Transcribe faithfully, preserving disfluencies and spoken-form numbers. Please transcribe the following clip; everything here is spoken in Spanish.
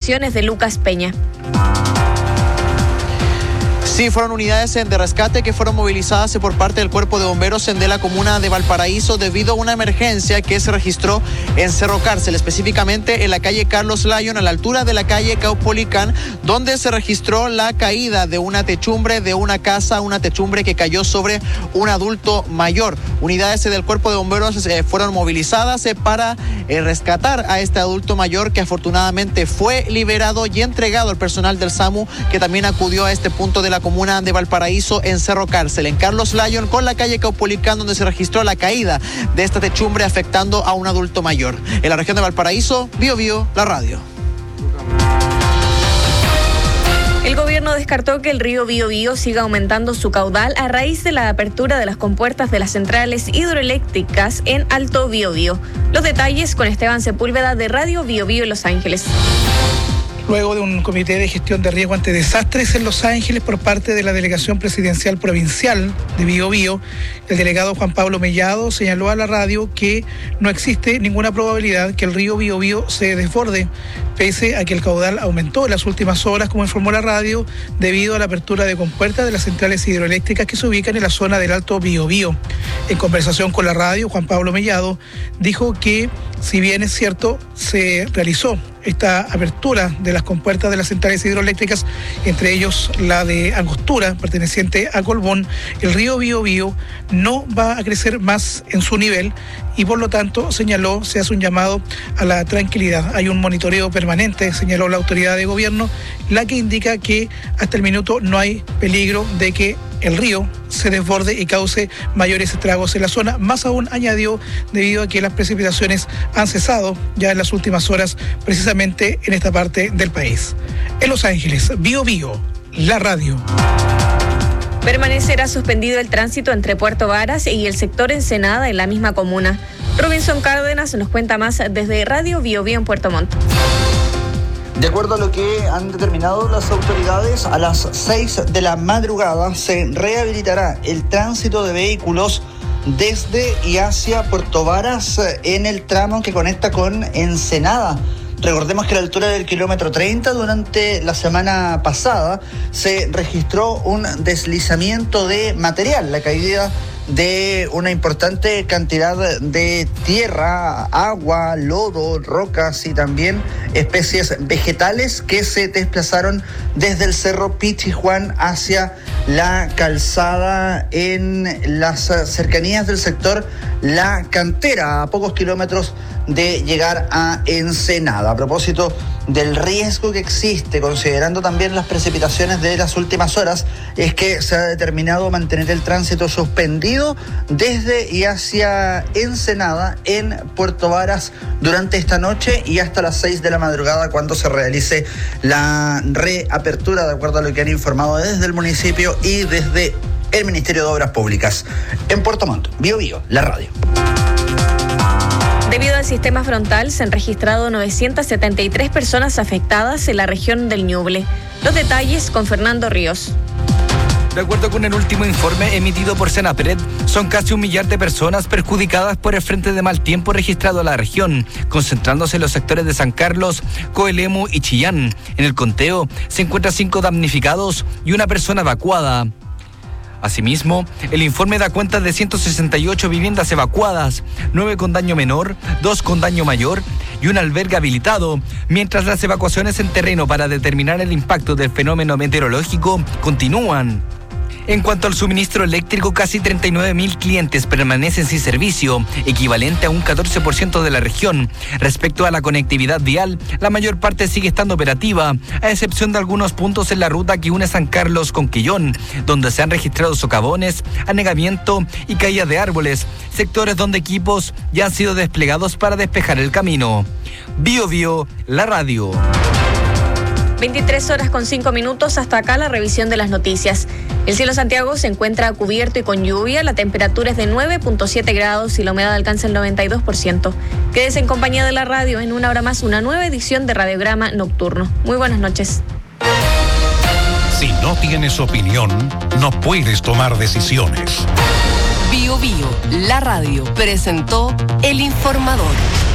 declaraciones de Lucas Peña. Sí, fueron unidades de rescate que fueron movilizadas por parte del Cuerpo de Bomberos de la comuna de Valparaíso debido a una emergencia que se registró en Cerro Cárcel, específicamente en la calle Carlos Lyon, a la altura de la calle Caupolicán, donde se registró la caída de una techumbre de una casa, una techumbre que cayó sobre un adulto mayor. Unidades del Cuerpo de Bomberos eh, fueron movilizadas eh, para eh, rescatar a este adulto mayor, que afortunadamente fue liberado y entregado al personal del SAMU, que también acudió a este punto de la comuna de Valparaíso en Cerro Cárcel, en Carlos Lyon con la calle Caupolicán, donde se registró la caída de esta techumbre afectando a un adulto mayor. En la región de Valparaíso, Bio Bio, la radio. El gobierno descartó que el río Biobío siga aumentando su caudal a raíz de la apertura de las compuertas de las centrales hidroeléctricas en Alto Biobío. Los detalles con Esteban Sepúlveda de Radio Biobío en Los Ángeles. Luego de un comité de gestión de riesgo ante desastres en Los Ángeles por parte de la Delegación Presidencial Provincial de Biobío, el delegado Juan Pablo Mellado señaló a la radio que no existe ninguna probabilidad que el río Biobío se desborde, pese a que el caudal aumentó en las últimas horas, como informó la radio, debido a la apertura de compuertas de las centrales hidroeléctricas que se ubican en la zona del Alto Biobío. En conversación con la radio, Juan Pablo Mellado dijo que, si bien es cierto, se realizó esta apertura de las compuertas de las centrales hidroeléctricas, entre ellos la de Angostura, perteneciente a Colbún, el río Biobío no va a crecer más en su nivel y por lo tanto, señaló, se hace un llamado a la tranquilidad. Hay un monitoreo permanente, señaló la autoridad de gobierno, la que indica que hasta el minuto no hay peligro de que el río se desborde y cause mayores estragos en la zona. Más aún, añadió, debido a que las precipitaciones han cesado ya en las últimas horas, precisamente en esta parte del país. En Los Ángeles, Bio Bio, la radio. Permanecerá suspendido el tránsito entre Puerto Varas y el sector Ensenada en la misma comuna. Robinson Cárdenas nos cuenta más desde Radio Bio Bio en Puerto Montt. De acuerdo a lo que han determinado las autoridades, a las seis de la madrugada se rehabilitará el tránsito de vehículos desde y hacia Puerto Varas en el tramo que conecta con Ensenada. Recordemos que a la altura del kilómetro treinta, durante la semana pasada, se registró un deslizamiento de material, la caída de una importante cantidad de tierra, agua, lodo, rocas y también especies vegetales que se desplazaron desde el cerro Pichijuán hacia la calzada en las cercanías del sector La Cantera, a pocos kilómetros de llegar a Ensenada. A propósito del riesgo que existe, considerando también las precipitaciones de las últimas horas, es que se ha determinado mantener el tránsito suspendido desde y hacia Ensenada en Puerto Varas durante esta noche y hasta las seis de la madrugada, cuando se realice la reapertura, de acuerdo a lo que han informado desde el municipio y desde el Ministerio de Obras Públicas. En Puerto Montt, Bio Bio, la radio. Debido al sistema frontal, se han registrado novecientas setenta y tres personas afectadas en la región del Ñuble. Los detalles con Fernando Ríos. De acuerdo con el último informe emitido por Senapred, son casi un millar de personas perjudicadas por el frente de mal tiempo registrado en la región, concentrándose en los sectores de San Carlos, Coelemu y Chillán. En el conteo se encuentran cinco damnificados y una persona evacuada. Asimismo, el informe da cuenta de ciento sesenta y ocho viviendas evacuadas, nueve con daño menor, dos con daño mayor y un albergue habilitado, mientras las evacuaciones en terreno para determinar el impacto del fenómeno meteorológico continúan. En cuanto al suministro eléctrico, casi treinta y nueve mil clientes permanecen sin servicio, equivalente a un catorce por ciento de la región. Respecto a la conectividad vial, la mayor parte sigue estando operativa, a excepción de algunos puntos en la ruta que une San Carlos con Quillón, donde se han registrado socavones, anegamiento y caída de árboles, sectores donde equipos ya han sido desplegados para despejar el camino. Bio Bio, la radio. veintitrés horas con cinco minutos, hasta acá la revisión de las noticias. El cielo Santiago se encuentra cubierto y con lluvia, la temperatura es de nueve punto siete grados y la humedad alcanza el noventa y dos por ciento. Quédese en compañía de la radio, en una hora más una nueva edición de Radiograma Nocturno. Muy buenas noches. Si no tienes opinión, no puedes tomar decisiones. Bio Bio, la radio, presentó El Informador.